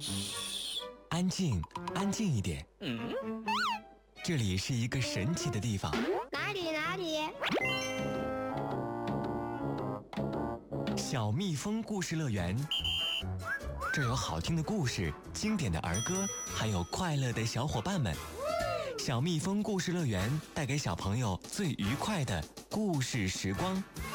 安静，安静一点。这里是一个神奇的地方。 哪里？ 小蜜蜂故事乐园。这儿有好听的故事、经典的儿歌，还有快乐的小伙伴们。小蜜蜂故事乐园带给小朋友最愉快的故事时光。